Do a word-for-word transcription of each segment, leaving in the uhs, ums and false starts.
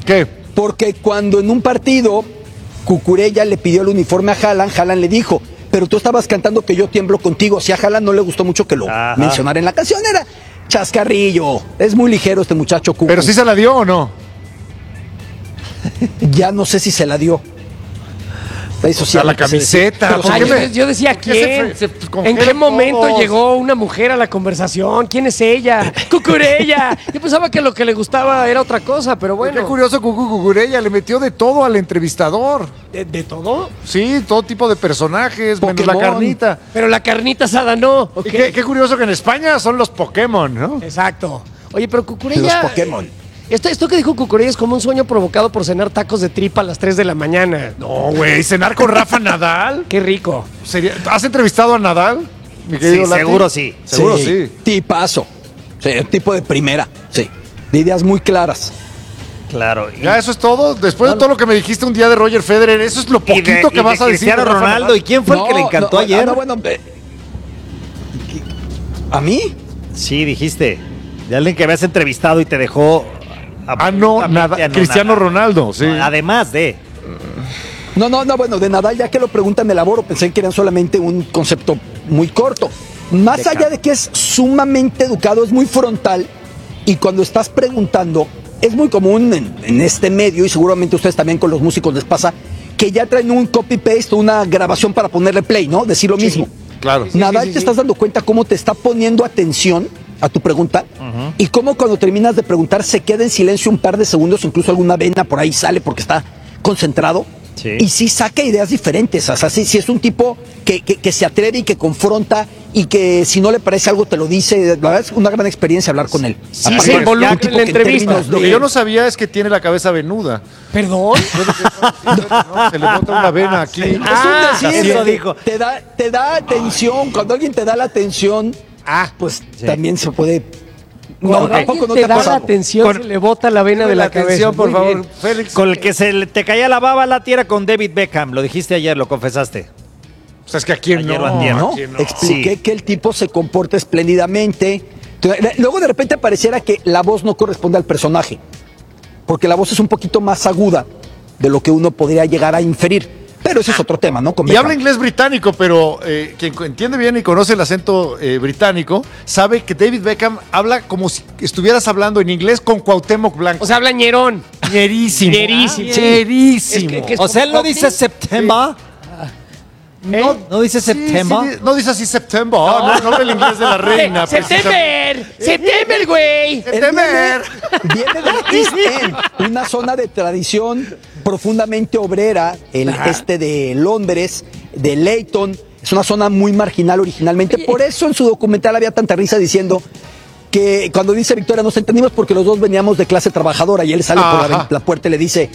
¿Qué? Porque cuando en un partido Cucurella le pidió el uniforme a Haaland, Haaland le dijo, pero tú estabas cantando que yo tiemblo contigo. Si a Haaland no le gustó mucho que lo Ajá. mencionara en la canción, era chascarrillo. Es muy ligero este muchacho Cucu. ¿Pero sí se la dio o no? Ya no sé si se la dio. Eso sí, o sea, la camiseta. Ah, yo, yo decía, ¿quién? Se, se ¿En qué momento todos? llegó una mujer a la conversación? ¿Quién es ella? ¡Cucurella! Yo pensaba que lo que le gustaba era otra cosa, pero bueno. Qué curioso, Cucu Cucurella le metió de todo al entrevistador. ¿De, de todo? Sí, todo tipo de personajes, menos la carnita. Pero la carnita asada no. Okay. Qué, qué curioso que en España son los Pokémon, ¿no? Exacto. Oye, pero Cucurella... Los Pokémon. Esto, esto que dijo Cucurella es como un sueño provocado por cenar tacos de tripa a las tres de la mañana. No, güey, cenar con Rafa Nadal. Qué rico. ¿Sería, ¿Has entrevistado a Nadal? Mi sí, seguro sí. Seguro sí. sí. Tipazo. Sí, tipo de primera. Sí. De ideas muy claras. Claro. Y... ¿Ya eso es todo? Después no, de todo lo que me dijiste un día de Roger Federer, eso es lo poquito de, que vas a decir. Cristiano Ronaldo. ¿Y quién fue no, el que le encantó no, ayer? No, bueno, eh, ¿a mí? Sí, dijiste. De alguien que habías entrevistado y te dejó... Ah, no, nada. Cristiano Ronaldo, sí. No, además de... No, no, no, bueno, de Nadal, ya que lo preguntan, elaboro, pensé que eran solamente un concepto muy corto. Más de allá campo. de que es sumamente educado, es muy frontal, y cuando estás preguntando, es muy común en, en este medio, y seguramente a ustedes también con los músicos les pasa, que ya traen un copy-paste, una grabación para ponerle play, ¿no? Decir lo sí, mismo. Claro. Sí, Nadal, sí, sí, te sí. estás dando cuenta cómo te está poniendo atención a tu pregunta, uh-huh. y cómo cuando terminas de preguntar se queda en silencio un par de segundos, incluso alguna vena por ahí sale porque está concentrado, sí. y sí saca ideas diferentes. O sea, sí, sí es un tipo que, que, que se atreve y que confronta, y que si no le parece algo te lo dice. La verdad es una gran experiencia hablar con él. Sí, se involucra en la entrevista. Lo que yo no sabía es que tiene la cabeza venuda. ¿Perdón? No, se le bota una vena aquí. Ah, es un decir, eso dijo. Te da, te da atención. Cuando alguien te da la atención, ah, pues sí. también se puede... No, okay. tampoco no te, te da la atención, con, se le bota la vena de la, la cabeza. Por Muy favor, bien. Félix. Con el que se le, te caía la baba la tierra con David Beckham. Lo dijiste ayer, lo confesaste. O sea, es que aquí no. no, no. Expliqué sí. que el tipo se comporta espléndidamente. Luego de repente pareciera que la voz no corresponde al personaje, porque la voz es un poquito más aguda de lo que uno podría llegar a inferir. Pero ese es otro tema, ¿no? Con y habla inglés británico, pero eh, quien entiende bien y conoce el acento eh, británico, sabe que David Beckham habla como si estuvieras hablando en inglés con Cuauhtémoc Blanco. O sea, habla ñerón. Ñerísimo. Ñerísimo. Sí. Ñerísimo. Es que, que es o sea, él no dice September. Sí. ¿Eh? ¿No, ¿No dice sí, September? Sí, no dice así September. No, no, no el inglés de la reina. September. September, güey. September. Viene del East End, una zona de tradición profundamente obrera, el Ajá. este de Londres, de Leyton. Es una zona muy marginal originalmente. Por eso en su documental había tanta risa diciendo que cuando dice Victoria nos entendimos porque los dos veníamos de clase trabajadora, y él sale Ajá. por la, la puerta y le dice,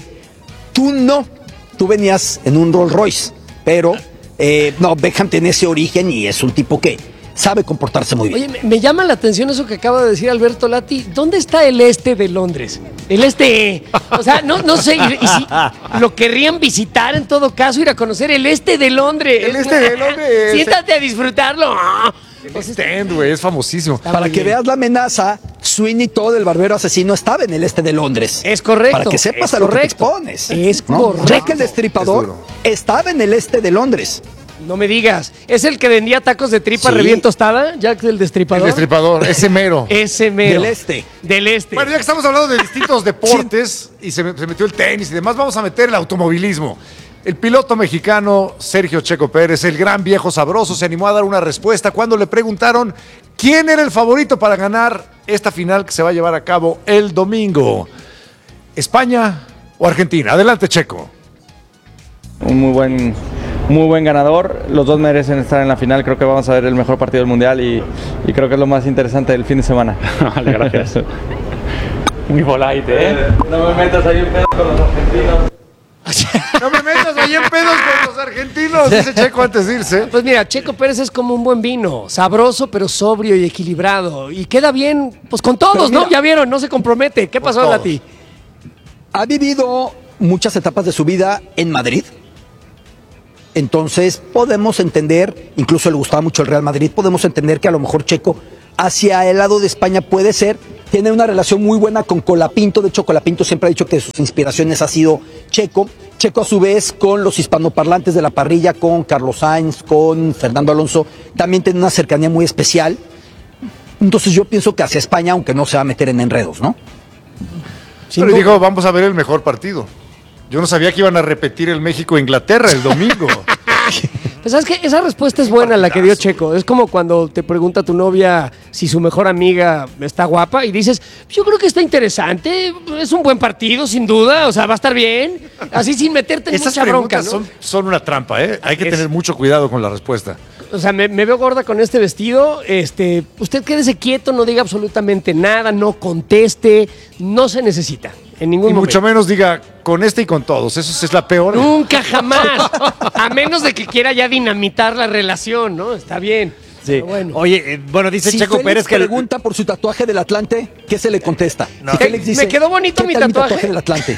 tú no, tú venías en un Rolls Royce, pero... Eh, no, Beckham tiene ese origen y es un tipo que sabe comportarse muy bien. Oye, me, me llama la atención eso que acaba de decir Alberto Lati. ¿Dónde está el este de Londres? El este, o sea, no, no sé, y, y si lo querrían visitar en todo caso, ir a conocer el este de Londres. El este de Londres. Siéntate a disfrutarlo. El Este End, güey, es famosísimo. Para que veas la amenaza, Sweeney Todd, el barbero asesino, estaba en el este de Londres. Es correcto. Para que sepas a lo correcto. que te expones. Es ¿no? correcto. Jack el Destripador estaba en el este de Londres. No me digas. ¿Es el que vendía tacos de tripa sí. recién tostada? Jack el Destripador. El Destripador, ese mero. Ese mero. Del este. Del este. Bueno, ya que estamos hablando de distintos deportes sí. y se, se metió el tenis y demás, vamos a meter el automovilismo. El piloto mexicano Sergio Checo Pérez, el gran viejo sabroso, se animó a dar una respuesta cuando le preguntaron quién era el favorito para ganar esta final que se va a llevar a cabo el domingo. ¿España o Argentina? Adelante, Checo. Un muy buen, muy buen ganador. Los dos merecen estar en la final. Creo que vamos a ver el mejor partido del mundial y, y creo que es lo más interesante del fin de semana. Vale, gracias. Muy polite, ¿eh? No me metas ahí en pedos con los argentinos. No me metas ahí en pedos con los argentinos, dice Checo antes de irse. Pues mira, Checo Pérez es como un buen vino, sabroso pero sobrio y equilibrado. Y queda bien, pues con todos, mira, ¿no? Ya vieron, no se compromete. ¿Qué pasó, Lati? Ha vivido muchas etapas de su vida en Madrid. Entonces podemos entender, incluso le gustaba mucho el Real Madrid, podemos entender que a lo mejor Checo hacia el lado de España puede ser, tiene una relación muy buena con Colapinto. De hecho, Colapinto siempre ha dicho que sus inspiraciones ha sido Checo. Checo, a su vez, con los hispanoparlantes de la parrilla, con Carlos Sainz, con Fernando Alonso, también tiene una cercanía muy especial. Entonces yo pienso que hacia España, aunque no se va a meter en enredos, ¿no? Pero digo, vamos a ver el mejor partido. Yo no sabía que iban a repetir el México-Inglaterra el domingo. Pues sabes que esa respuesta es buena, la que dio Checo. Es como cuando te pregunta tu novia si su mejor amiga está guapa y dices, yo creo que está interesante, es un buen partido, sin duda, o sea, va a estar bien. Así sin meterte en Esas mucha bronca, preguntas ¿no? son, son una trampa, ¿eh? Hay que Es- tener mucho cuidado con la respuesta. O sea, me, me veo gorda con este vestido. Este, usted quédese quieto, no diga absolutamente nada, no conteste, no se necesita en ningún Y momento. mucho menos diga con este y con todos. Eso es la peor. Nunca jamás. A menos de que quiera ya dinamitar la relación, ¿no? Está bien. Sí. Pero bueno. Oye, eh, bueno, dice Si Checo Félix Pérez que... el- pregunta por su tatuaje del Atlante, ¿qué se le contesta? No. Si Félix Me quedó bonito ¿qué mi tal tatuaje? del Atlante?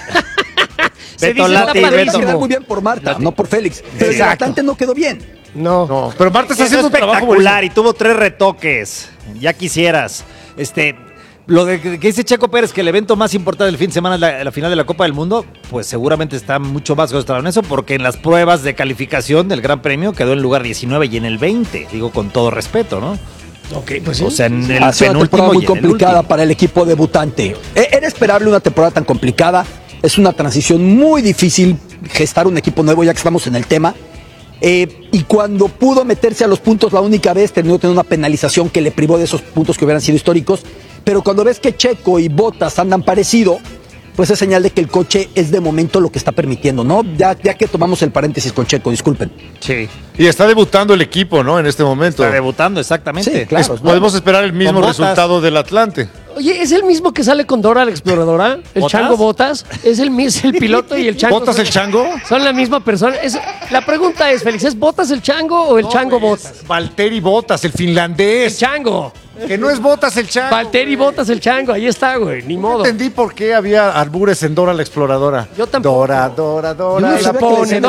Se Beto dice, Lati, está Beto. Va a quedar padrísimo. muy bien por Marta, no por Félix. Pero el del Exacto. Atlante no quedó bien. No. No, pero Marta está Es haciendo un trabajo espectacular buenísimo. y tuvo tres retoques. Ya quisieras. Este, lo de que que dice Checo Pérez que el evento más importante del fin de semana es la, la final de la Copa del Mundo, pues seguramente está mucho más concentrado en eso, porque en las pruebas de calificación del Gran Premio quedó en lugar diecinueve y en el veinte. Digo con todo respeto, ¿no? Ok, pues sí. O sea, en el Ha sido una penúltimo temporada muy y en el complicada último. para el equipo debutante. E- Era esperable una temporada tan complicada. Es una transición muy difícil gestar un equipo nuevo, ya que estamos en el tema. Eh, y cuando pudo meterse a los puntos la única vez, terminó teniendo una penalización que le privó de esos puntos que hubieran sido históricos. Pero cuando ves que Checo y Bottas andan parecido, pues es señal de que el coche es de momento lo que está permitiendo, ¿no? Ya, ya que tomamos el paréntesis con Checo, disculpen. Sí, Y está debutando el equipo, ¿no? En este momento. está debutando exactamente. Sí, claro. Es- podemos esperar el mismo Con Botas. resultado del Atlante. Oye, ¿es el mismo que sale con Dora la Exploradora? ¿El ¿Botas? Chango Botas? ¿Es el, mis- el piloto y el Chango? ¿Botas el Chango? ¿Son la misma persona? Es- la pregunta es, Félix, ¿es Botas el Chango o el Chango Botas? Valtteri Botas, el El finlandés. Chango. Que no es Botas el Chango. Valtteri Botas el Chango, ahí está, güey, ni No modo. entendí por qué había albures en Dora la Exploradora. Yo tampoco. Dora, Dora, Yo Dora. no la sabía que le pone decían el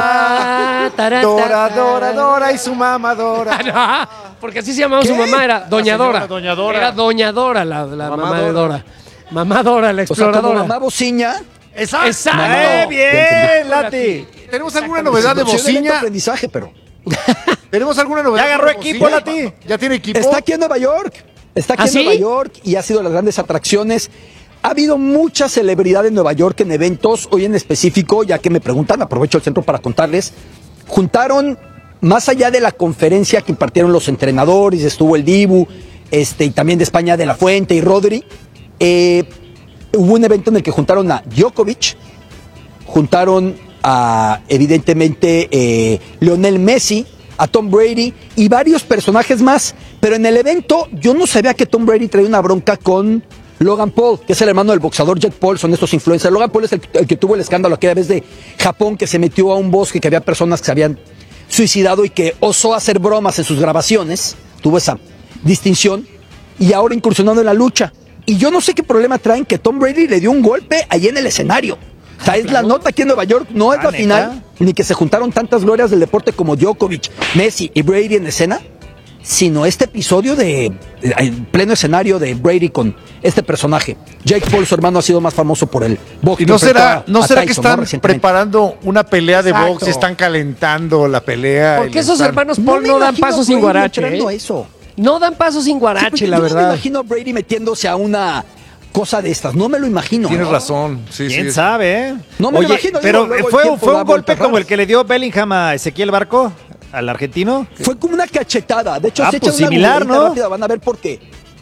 Dora, tará, Dora, tará. Dora, Dora y su mamá Dora. Ah, no, porque así se llamaba su mamá, era Doña La señora Dora. Doña Dora. Era Doña Dora, la, la Mamá mamá, de Dora. Dora. Mamá Dora, la O sea, como exploradora. mamá bociña. Exacto. Exacto. ¡Eh, bien, Lati! ¿Tenemos alguna novedad de Sí, de lento Bociña? aprendizaje, pero. ¿Tenemos alguna novedad? Ya agarró de equipo, Bociña? Lati. ¿Ya tiene equipo? Está aquí en Nueva York. Está aquí ¿Ah, en sí? Nueva York y ha sido las grandes atracciones. Ha habido mucha celebridad en Nueva York en eventos. Hoy en específico, ya que me preguntan, aprovecho el centro para contarles. Juntaron, más allá de la conferencia que impartieron los entrenadores, estuvo el Dibu, este, y también de España de la Fuente y Rodri. Eh, hubo un evento en el que juntaron a Djokovic, juntaron a, evidentemente, eh, Lionel Messi, a Tom Brady y varios personajes más. Pero en el evento yo no sabía que Tom Brady traía una bronca con Logan Paul, que es el hermano del boxeador Jake Paul, son estos influencers. Logan Paul es el, el que tuvo el escándalo aquella vez de Japón, que se metió a un bosque, que había personas que se habían suicidado y que osó hacer bromas en sus grabaciones, tuvo esa distinción, y ahora incursionando en la lucha. Y yo no sé qué problema traen que Tom Brady le dio un golpe ahí en el escenario. O sea, es la nota aquí en Nueva York, no es Ah, la ¿neta? final, ni que se juntaron tantas glorias del deporte como Djokovic, Messi y Brady en escena, sino este episodio de, de- en pleno escenario de Brady con este personaje. Jake Paul, su hermano, ha sido más famoso por el box. ¿Y no enfrentó será, a- no a será que Tyson, están ¿no? Recientemente. preparando una pelea de Exacto. box y están calentando la pelea? Porque y esos están- hermanos No Paul me no, dan imagino a pasos sin Brady guarache. entrando a ¿eh? eso. No dan pasos sin Sí, guarache, porque la yo no me verdad. imagino a Brady metiéndose a una cosa de estas, no me lo imagino. Tienes ¿no? razón. Sí, ¿Quién sí. sabe, eh? No me lo imagino, pero digo, luego el fue, tiempo fue da un golpe vueltas como el raras. que le dio Bellingham a Ezequiel Barco, al argentino. Fue como una cachetada. De hecho, Ah, se pues echan una similar, googleadita ¿no? rápida, van a ver por qué.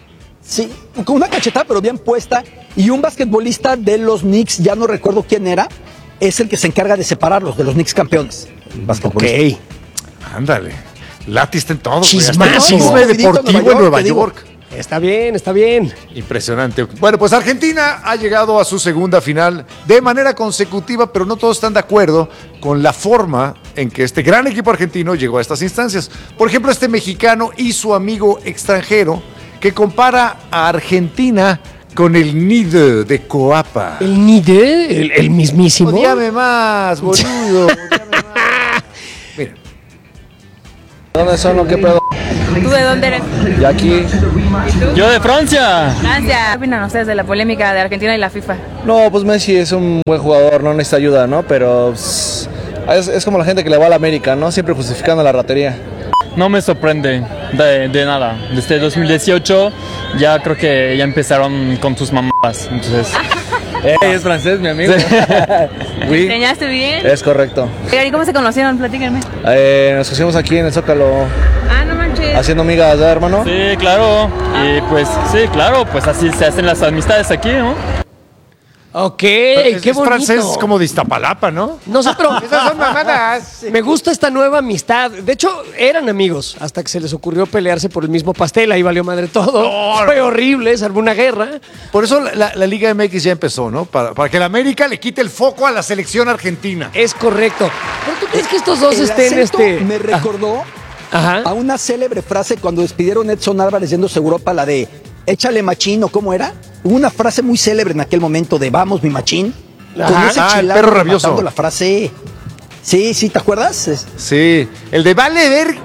Sí, con una cachetada, pero bien puesta. Y un basquetbolista de los Knicks, ya no recuerdo quién era, es el que se encarga de separarlos de los Knicks campeones. El basquetbolista. Ándale. Lati está en todo. güey. Chismazo. Hasta el Chisme Movidito deportivo Nueva en Nueva York, te digo. York. Está bien, está bien. Impresionante. Bueno, pues Argentina ha llegado a su segunda final de manera consecutiva, pero no todos están de acuerdo con la forma en que este gran equipo argentino llegó a estas instancias. Por ejemplo, este mexicano y su amigo extranjero que compara a Argentina con el N I D de Coapa. El Nide, el, el mismísimo. Odiame más, boludo. Odiame más. Miren. ¿Dónde son los que pedo? ¿Tú de dónde eres? Y aquí, yo de Francia. Francia. ¿Qué opinan ustedes de la polémica de Argentina y la FIFA? No, pues Messi es un buen jugador, no necesita ayuda, ¿no? Pero pues, es, es como la gente que le va a la América, ¿no? Siempre justificando la ratería. No me sorprende de, de nada. Desde dos mil dieciocho ya creo que ya empezaron con tus mamadas, entonces... Hey, es francés, mi amigo. ¿Me enseñaste bien? Es correcto. ¿Y cómo se conocieron? Platíquenme. Eh, nos conocimos aquí en el Zócalo, Ah, no manches. haciendo migas, ¿eh, hermano? Sí, claro. Y pues, sí, claro, pues así se hacen las amistades aquí, ¿no? Ok, Es, qué es bonito. francés como de Iztapalapa, ¿no? No sé, pero Esas son mamadas. me gusta esta nueva amistad. De hecho, eran amigos hasta que se les ocurrió pelearse por el mismo pastel. Ahí valió madre todo. No, Fue no. horrible, se armó una guerra. Por eso la, la Liga M X ya empezó, ¿no? Para, para que el América le quite el foco a la selección argentina. Es correcto. ¿Pero tú crees que estos dos El estén acento este? me recordó Ajá. a una célebre frase cuando despidieron a Edson Álvarez yéndose a Europa, la de échale machín, ¿o cómo era? Hubo una frase muy célebre en aquel momento de vamos, mi machín. Con Ajá, ese ah, el chilango perro rabioso. rematando la frase. Sí, sí, ¿te acuerdas? Es- Sí, el de vale ver.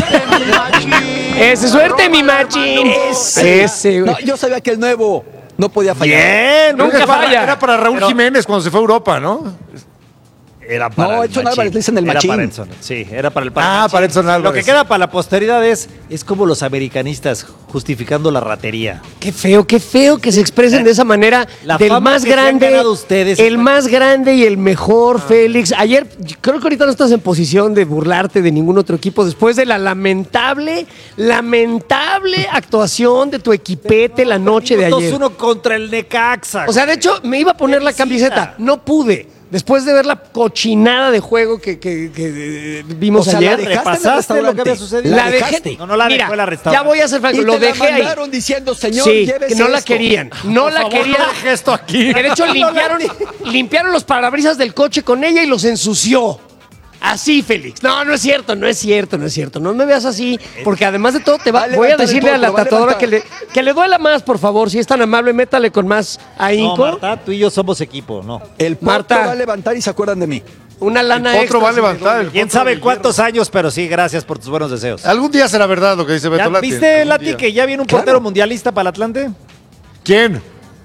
Ese, suerte, mi machín. Ese. Ese, güey. No, yo sabía que el nuevo no podía fallar. Bien, Nunca nunca falla. falla. Era para Raúl Pero- Jiménez cuando se fue a Europa, ¿no? Era para No, el Edson machín. Álvarez le dicen el Era machín. para Edson, sí, era para el para el Ah, machín. para Edson Álvarez. Lo que queda para la posteridad es, es como los americanistas justificando la ratería. Qué feo, qué feo que se expresen de esa manera. La del fama más que se han grande, ganado ustedes. el más grande y el mejor, Félix. Ayer, creo que ahorita no estás en posición de burlarte de ningún otro equipo después de la lamentable, lamentable actuación de tu equipete la noche de ayer. dos uno contra el Necaxa. O sea, de hecho, me iba a poner la Felicita. camiseta. No pude. Después de ver la cochinada de juego que, que- que, eh, vimos O sea, ayer. la dejaste en el ¿Repasaste lo que restaurante? había sucedido? La dejaste. dejé. No, no la dejó Mira, en la restaurante. ya voy a ser franco. Y Lo te la dejé ahí. mandaron diciendo, señor, Sí, llévese que no la esto. querían. No la querían. deje esto aquí. Que de hecho limpiaron, limpiaron los parabrisas del coche con ella y los ensució. Así, Félix. No, no es cierto, no es cierto, no es cierto. No me veas así, porque además de todo te va, Va a voy a levantar el decirle a la potro, va a tatuadora que levantar. le, que le duela más, por favor. Si es tan amable, métale con más no, ahínco. Marta, tú y yo somos equipo, no. El potro Marta. va a levantar y se acuerdan de mí. Una lana El potro extra. va a si le levantar. duele. El Quién potro sabe del cuántos años, pero sí, gracias por tus buenos deseos. hierro. Algún día será verdad lo que dice ¿Ya Beto Lati. ¿Viste, Algún Lati, día. que ya viene un Claro. portero mundialista para el Atlante? ¿Quién?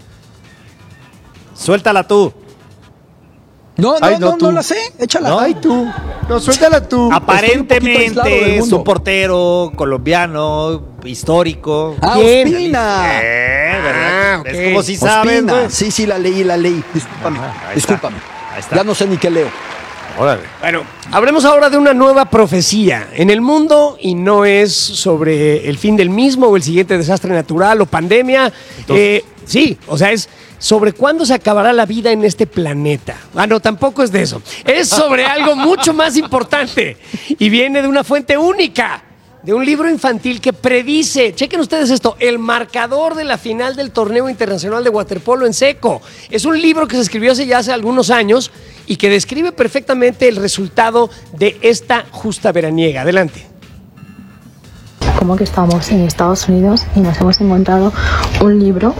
Suéltala tú. No, no, Ay, no, no, no, tú. la sé. Échala. ¿No? Ay, Tú. No, suéltala tú. Aparentemente aislado del es mundo. un portero colombiano, histórico. Ah, ¿Quién? Ospina. Eh, ¿verdad? Ah, ok. Es como si sabes, Ospina. güey. Sí, sí, la leí, la leí. Discúlpame. Ajá, ahí está. Discúlpame. Ahí está. Ya no sé ni qué leo. Órale. Bueno, hablemos ahora de una nueva profecía en el mundo y no es sobre el fin del mismo o el siguiente desastre natural o pandemia. Eh, sí, o sea, es sobre cuándo se acabará la vida en este planeta. Ah, no, tampoco es de eso. Es sobre algo mucho más importante y viene de una fuente única. De un libro infantil que predice, chequen ustedes esto, el marcador de la final del torneo internacional de waterpolo en seco. Es un libro que se escribió hace ya hace algunos años y que describe perfectamente el resultado de esta justa veraniega. Adelante. Como que estamos en Estados Unidos y nos hemos encontrado un libro.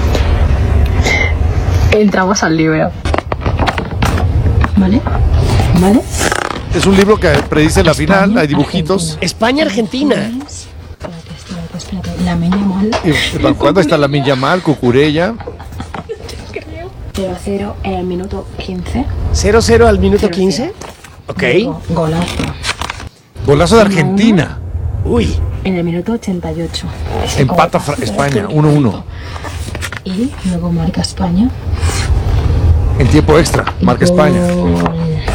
Entramos al libro. ¿Vale? ¿Vale? Es un libro que predice la final, hay dibujitos. España-Argentina. Espérate, espérate, espérate. La meña mal. Y- ¿Para cuándo está la Yamal, Cucurella? cero a cero en el minuto quince. cero cero al minuto Cero, quince. Ok. Luego, golazo. Golazo de Argentina. Uy. En el minuto ochenta y ocho. Empata Golazo. Fra- España, uno uno. Y luego marca España. En tiempo extra, marca España. Gol.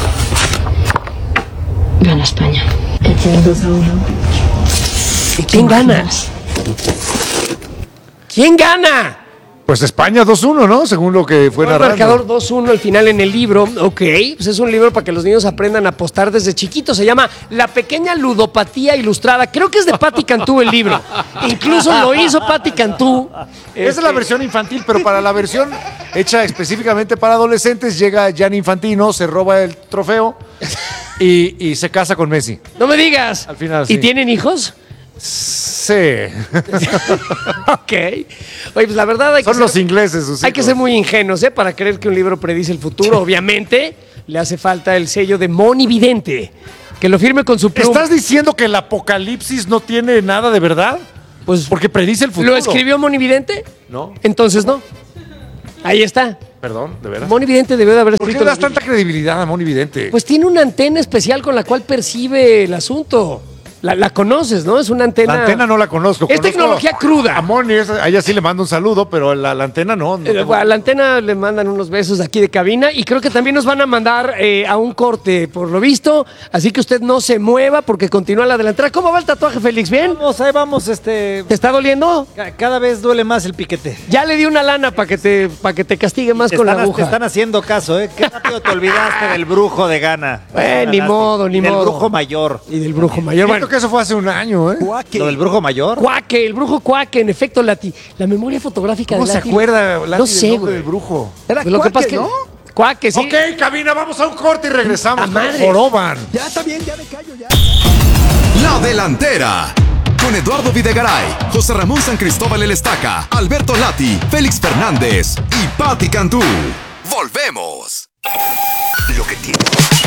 Gana España. El dos a uno. ¿Y quién gana? ¿Quién gana? Pues España dos uno, ¿no? Según lo que fue Fue el narrando. marcador dos uno al final en el libro. Ok, pues es un libro para que los niños aprendan a apostar desde chiquitos. Se llama La Pequeña Ludopatía Ilustrada. Creo que es de Patti Cantú el libro. Incluso lo hizo Patti Cantú. Esa es la versión infantil, pero para la versión hecha específicamente para adolescentes llega Gianni Infantino, se roba el trofeo y, y se casa con Messi. No me digas. Al final, ¿Y sí. tienen hijos? Sí. Ok. Oye, pues la verdad hay que Son ser- los ingleses, sus Hay que hijos. ser muy ingenuos, ¿eh? Para creer que un libro predice el futuro. Obviamente, le hace falta el sello de monividente. Que lo firme con su pluma. ¿Estás diciendo que el apocalipsis no tiene nada de verdad? Pues, porque predice el futuro. ¿lo escribió Monividente? No. Entonces no. Ahí está. Perdón, de verdad. Monividente debió de haber ¿Por qué escrito. le das tanta credibilidad a Monividente? Pues tiene una antena especial con la cual percibe el asunto. La, la conoces, ¿no? Es una antena. La antena no la conozco. Es conozco tecnología cruda. A Moni, esa- a ella sí le mando un saludo, pero la, la antena no. no Eh, tengo- A la antena le mandan unos besos de aquí de cabina y creo que también nos van a mandar eh, a un corte, por lo visto. Así que usted no se mueva porque continúa la delantera. ¿Cómo va el tatuaje, Félix? ¿Bien? Vamos, ahí vamos, este. ¿Te está doliendo? ca- Cada vez duele más el piquete. Ya le di una lana para que te para que te castigue más Te con la están, te aguja. están haciendo caso, ¿eh? Qué rápido te olvidaste del brujo de Gana. Eh, ni modo, ni del modo. brujo mayor. Y del brujo mayor. Siento Bueno, que eso fue hace un año, ¿eh? Cuaque. ¿Lo del brujo mayor? Cuaque, el brujo Cuaque, en efecto, Lati. La memoria fotográfica ¿Cómo de se Lati. acuerda Lati, No del sé, nombre güey. del brujo? Era Pues lo que pasa es Cuaque, que. ¿no? Cuaque, sí. Ok, cabina, vamos a un corte y regresamos. ¡A madre! Joroban. Ya está bien, ya me callo, ya. La delantera. Con Eduardo Videgaray, José Ramón San Cristóbal El Estaca, Alberto Lati, Félix Fernández y Patti Cantú. Volvemos. Lo que tiene.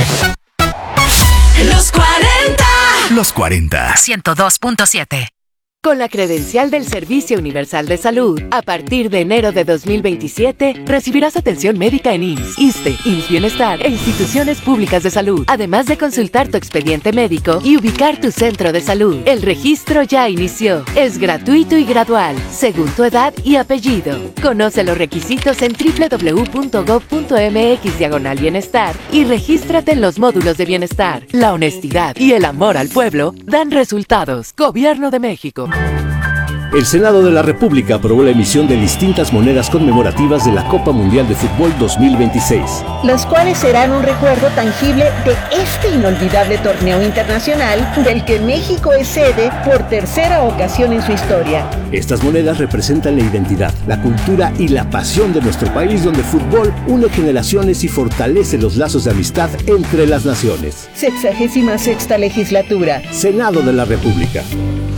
Los cuarenta. Los cuarenta. ciento dos punto siete. Con la credencial del Servicio Universal de Salud, a partir de enero de dos mil veintisiete, recibirás atención médica en I M S S, ISSSTE, I M S S Bienestar e instituciones públicas de salud, además de consultar tu expediente médico y ubicar tu centro de salud. El registro ya inició. Es gratuito y gradual, según tu edad y apellido. Conoce los requisitos en doble u doble u doble u punto gob punto eme equis diagonal bienestar y regístrate en los módulos de bienestar. La honestidad y el amor al pueblo dan resultados. Gobierno de México. El Senado de la República aprobó la emisión de distintas monedas conmemorativas de la Copa Mundial de Fútbol dos mil veintiséis. Los cuales serán un recuerdo tangible de este inolvidable torneo internacional del que México es sede por tercera ocasión en su historia. Estas monedas representan la identidad, la cultura y la pasión de nuestro país, donde el fútbol une generaciones y fortalece los lazos de amistad entre las naciones. Sexagésima sexta legislatura. Senado de la República.